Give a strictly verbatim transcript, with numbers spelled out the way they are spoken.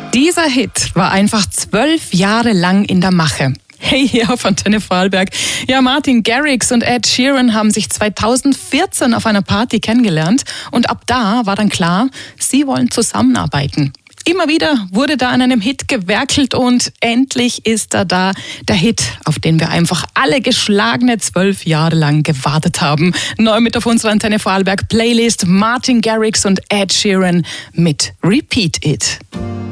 Dieser Hit war einfach zwölf Jahre lang in der Mache. Hey, hier auf Antenne Vorarlberg. Ja, Martin Garrix und Ed Sheeran haben sich zweitausendvierzehn auf einer Party kennengelernt und ab da war dann klar, sie wollen zusammenarbeiten. Immer wieder wurde da an einem Hit gewerkelt und endlich ist er da, der Hit, auf den wir einfach alle geschlagene zwölf Jahre lang gewartet haben. Neu mit auf unserer Antenne Vorarlberg Playlist Martin Garrix und Ed Sheeran mit Repeat It.